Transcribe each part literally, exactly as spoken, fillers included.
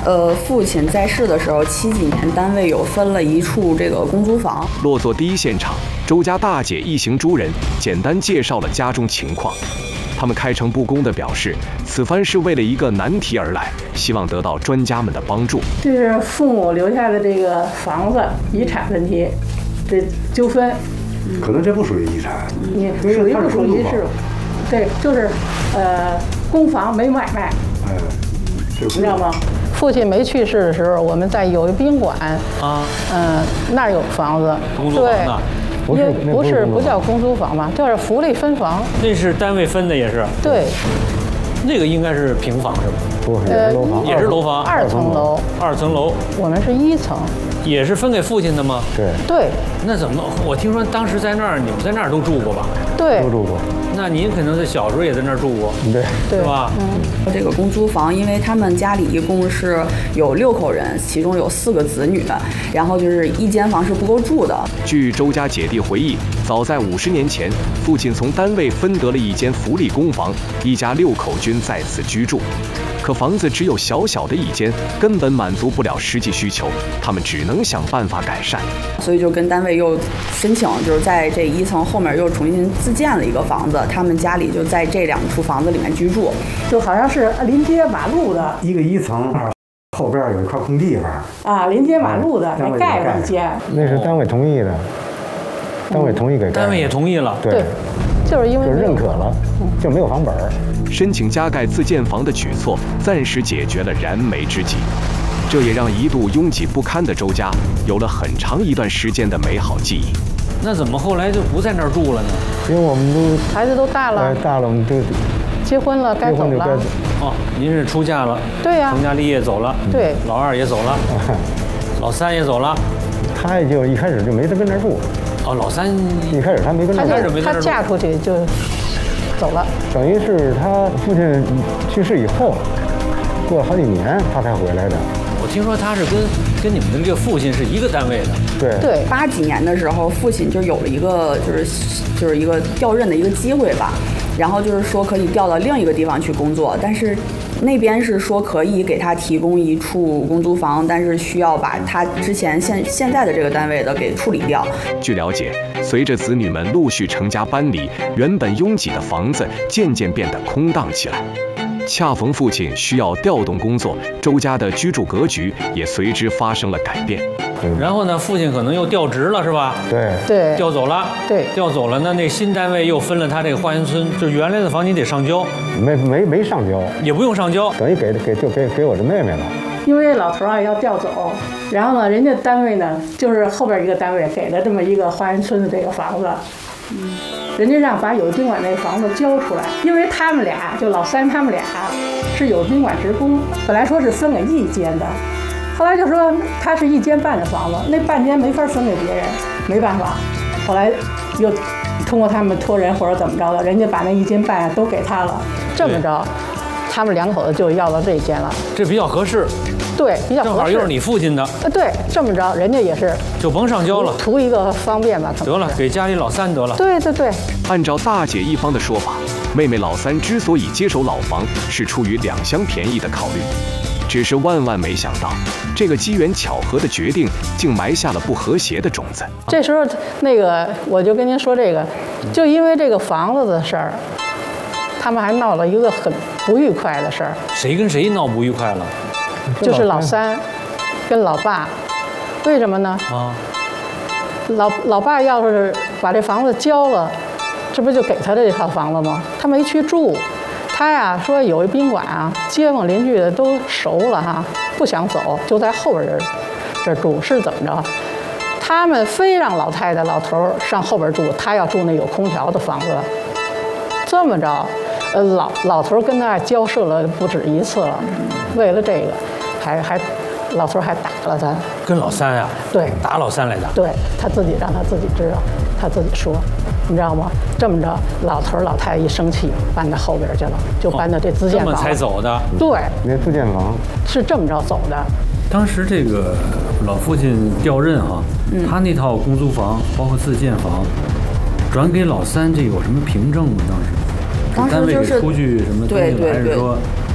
呃，父亲在世的时候，七几年单位有分了一处这个公租房。 落座第一现场，周家大姐一行诸人简单介绍了家中情况。他们开诚布公地表示，此番是为了一个难题而来，希望得到专家们的帮助。 这是父母留下的这个房子遗产问题，这纠纷。 可能这不属于遗产， 你属于不属于是？对，就是呃，公房没买卖。 哎， 你知道吗？父亲没去世的时候，我们在友谊宾馆啊，嗯、呃，那儿有房子， 公租房呢？ 不是，不是，不叫公租房嘛，叫福利分房。 那是单位分的，也是。 对。 那个应该是平房是吧？ 不是，也是楼房。 也是楼房。 二层楼。 二层楼。 我们是一层。 也是分给父亲的吗？ 对。 对。 那怎么？我听说当时在那儿，你们在那儿都住过吧？ 对。 都住过。 那您可能在小时候也在那儿住过。 对。 对吧？ 嗯。这个公租房，因为他们家里一共是有六口人，其中有四个子女，然后就是一间房是不够住的。 据周家姐弟回忆，早在五十年前，父亲从单位分得了一间福利公房，一家六口均在此居住。可房子只有小小的一间，根本满足不了实际需求，他们只能想办法改善。 所以就跟单位又申请，就是在这一层后面又重新自建了一个房子，他们家里就在这两处房子里面居住， 就好像是临街马路的一个一层，后边有一块空地方啊，临街马路的，那盖了一间， 那是单位同意的，单位同意给盖， 单位也同意了， 对， 就是因为就认可了，就没有房本。 申请加盖自建房的举措，暂时解决了燃眉之急。这也让一度拥挤不堪的周家有了很长一段时间的美好记忆。 那怎么后来就不在那儿住了呢？ 因为我们都孩子都大了， 哎、大了，我们都结婚了，该走了。 哦，您是出嫁了？ 对呀、啊， 成家立业走了。 对， 老二也走了，老三也走了。 他也就一开始就没得跟那儿住。 哦，老三一开始他没跟那儿住，他嫁出去就走了。 等于是他父亲去世以后，过了好几年他才回来的。 我听说他是跟跟你们的这个父亲是一个单位的。 对对，八几年的时候，父亲就有了一个就是就是一个调任的一个机会吧，然后就是说可以调到另一个地方去工作，但是那边是说可以给他提供一处公租房，但是需要把他之前现现在的这个单位的给处理掉。 据了解，随着子女们陆续成家搬离，原本拥挤的房子渐渐变得空荡起来。恰逢父亲需要调动工作，周家的居住格局也随之发生了改变。 然后呢，父亲可能又调职了，是吧？ 对对， 调走了。 对， 调走了。那那新单位又分了他这个花园村，就原来的房你得上交。 没没没上交， 也不用上交， 等于给给就给给我这妹妹了。 因为老头啊要调走，然后呢，人家单位呢就是后边一个单位给了这么一个花园村的这个房子。嗯。人家让把友谊宾馆那个房子交出来，因为他们俩就老三他们俩是友谊宾馆职工，本来说是分给一间的，后来就说他是一间半的房子，那半间没法分给别人，没办法，后来又通过他们托人或者怎么着的，人家把那一间半都给他了，这么着，他们两口子就要到这间了， 这比较合适。 对，比较合适， 正好又是你父亲的。 呃，对，这么着，人家也是就甭上交了， 图一个方便吧。 得了，给家里老三得了。 对对对。 按照大姐一方的说法，妹妹老三之所以接手老房，是出于两厢便宜的考虑。只是万万没想到，这个机缘巧合的决定，竟埋下了不和谐的种子。 这时候，那个我就跟您说这个，就因为这个房子的事儿，他们还闹了一个很不愉快的事儿。 谁跟谁闹不愉快了？ 就是老三跟老爸，为什么呢？啊，老老爸要是把这房子交了，这不就给他的这套房子吗？他没去住，他呀说有一宾馆啊，街坊邻居的都熟了哈，不想走，就在后边这这住，是怎么着？他们非让老太太老头上后边住，他要住那有空调的房子。这么着，呃，老老头跟那交涉了不止一次了，为了这个。还还，老头还打了他， 跟老三呀、啊？ 对， 打老三来的。 对他自己让他自己知道，他自己说，你知道吗？这么着，老头老太太一生气，搬到后边去了，就搬到这自建房、哦。 这么才走的？ 对， 那自建房是这么着走的。 当时这个老父亲调任哈、嗯，他那套公租房，包括自建房，转给老三，这有什么凭证吗？当时？ 当时就是单位给出具什么东西？还是说？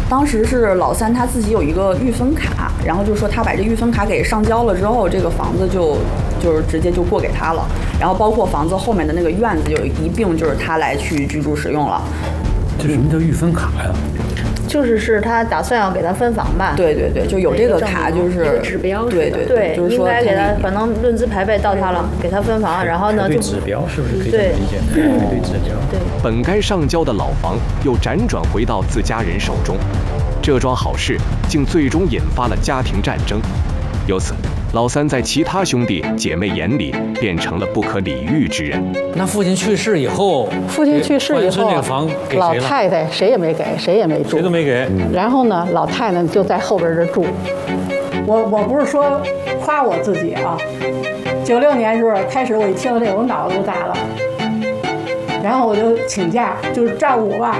当时是老三他自己有一个预分卡，然后就说他把这预分卡给上交了之后，这个房子就就是直接就过给他了，然后包括房子后面的那个院子有一并就是他来去居住使用了。 这什么叫预分卡呀？ 就是是他打算要给他分房吧？ 对对对，就有这个卡，就是一个指标， 对对对， 就是说应该给他，反正论资排辈到他了，给他分房，然后呢就指标是不是可以这么理解？对对指标。 对。 本该上交的老房又辗转回到自家人手中，这桩好事竟最终引发了家庭战争。由此，老三在其他兄弟姐妹眼里变成了不可理喻之人。 那父亲去世以后， 父亲去世以后， 这个房给老谁了？ 太太谁也没给，谁也没住， 谁都没给。 然后呢，老太太就在后边这住。 我我不是说夸我自己啊，九六年时候开始，我一听到这个，我脑子就大了，然后我就请假，就是照顾我爸。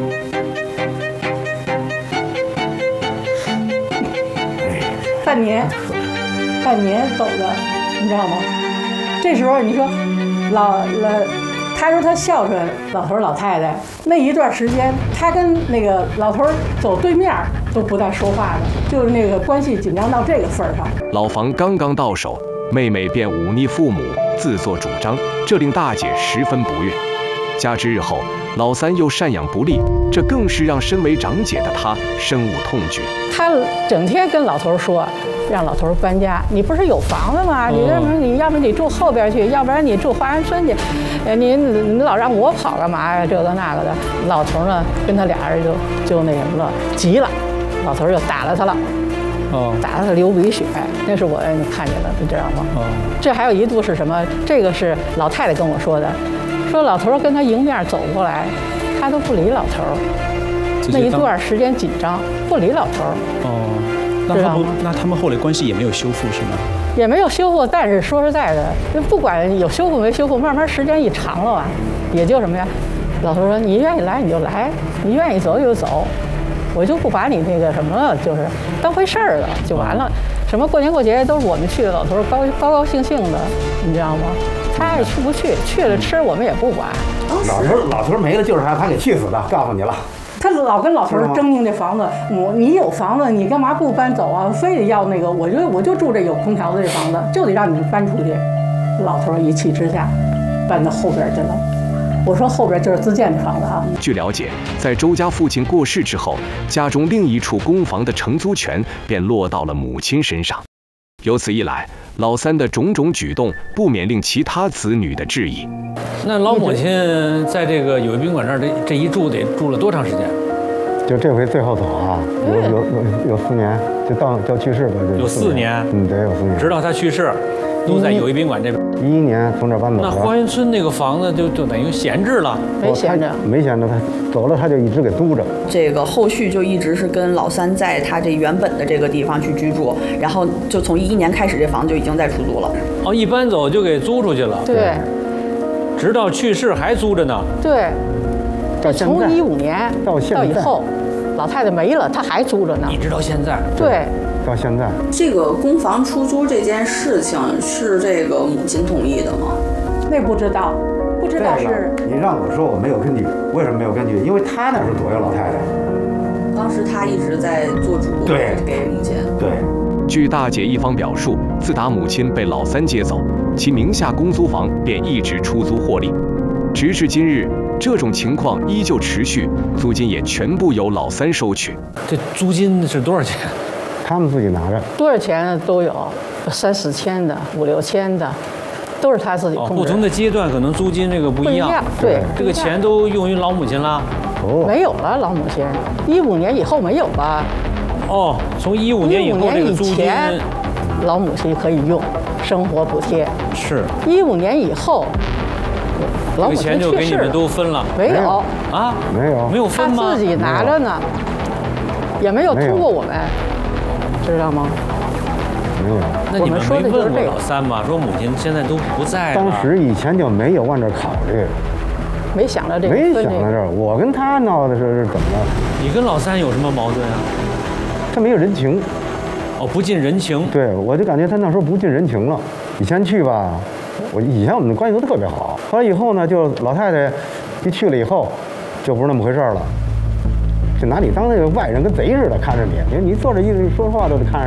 半年，半年走的，你知道吗？这时候你说，老老，他说他孝顺老头老太太，那一段时间，他跟那个老头走对面都不带说话的，就是那个关系紧张到这个份儿上。 老房刚刚到手，妹妹便忤逆父母，自作主张，这令大姐十分不悦。加之日后老三又赡养不力，这更是让身为长姐的她深恶痛绝。 她整天跟老头说，让老头搬家。你不是有房子吗？你要不然你要不然你住后边去，要不然你住华安村去。呃，你你老让我跑干嘛呀？这个那个的。老头呢，跟他俩人就就那什么了，急了，老头就打了他了。哦，打得他流鼻血，那是我看见的，你知道吗？哦，这还有一度是什么？这个是老太太跟我说的。说老头跟他迎面走过来，他都不理老头。那一段时间紧张，不理老头。 哦，那他们那他们后来关系也没有修复是吗？ 也没有修复，但是说实在的，不管有修复没修复，慢慢时间一长了吧，也就什么呀？老头说你愿意来你就来，你愿意走就走，我就不把你那个什么了，就是当回事儿了，就完了。什么过年过节都是我们去的，老头高高高兴兴的，你知道吗？他爱去不去，去了吃我们也不管。 老头老头没了就是让他给气死的，告诉你了。 他老跟老头争竞这房子，我你有房子，你干嘛不搬走啊？非得要那个，我就我就住这有空调的这房子，就得让你们搬出去。老头一气之下，搬到后边去了。我说后边就是自建的房子啊。 据了解，在周家父亲过世之后，家中另一处公房的承租权便落到了母亲身上。由此一来，老三的种种举动不免令其他子女的质疑。 那老母亲在这个友谊宾馆这儿这这一住得住了多长时间？ 就这回最后走啊，有有有有四年，就到到去世吧， 有四年， 嗯，得有四年， 直到他去世，都在友谊宾馆这边。 一一年从这儿搬走了。 那花园村那个房子就就等于闲置了， 没闲着， 没闲着，他走了他就一直给租着。 这个后续就一直是跟老三在他这原本的这个地方去居住，然后就从一一年开始，这房子就已经在出租了。 哦，一搬走就给租出去了。 对， 直到去世还租着呢。 对， 到现在从一五年到现在到以后，老太太没了，他还租着呢， 一直到现在。 对。 到现在， 这个公房出租这件事情是这个母亲同意的吗？ 那不知道，不知道是。 你让我说我没有根据，为什么没有根据？因为他那是左右老太太， 当时他一直在做主， 对， 给母亲。 对。 据大姐一方表述，自打母亲被老三接走，其名下公租房便一直出租获利，直至今日，这种情况依旧持续，租金也全部由老三收取。 这租金是多少钱？ 他们自己拿着， 多少钱都有，三四千的，五六千的，都是他自己控制。 哦，不同的阶段可能租金这个不一样。 不一样，对， 这个钱都用于老母亲了。 哦， 没有了，老母亲，一五年以后没有了。 哦，从一五年以后这个租金， 老母亲可以用，生活补贴。 是。 一五年以后，老母亲去世了， 这个钱就给你们都分了。 没有啊？ 没有， 没有分吗？ 他自己拿着呢，也没有通过我们。知道吗？ 没有。 那你们没问过老三吗？说母亲现在都不在了。 当时以前就没有往这考虑， 没想到这个。 没想到这儿，我跟他闹的是是怎么了？ 你跟老三有什么矛盾啊？ 他没有人情。 哦，不近人情。 对，我就感觉他那时候不近人情了。以前去吧，我以前我们的关系都特别好。后来以后呢，就老太太一去了以后，就不是那么回事了。 就拿你当那个外人，跟贼似的看着你。你你坐着一直说话都得看着